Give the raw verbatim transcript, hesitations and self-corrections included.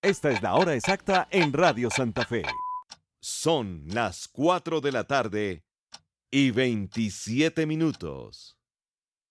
Esta es la hora exacta en Radio Santa Fe. Son las cuatro de la tarde y veintisiete minutos.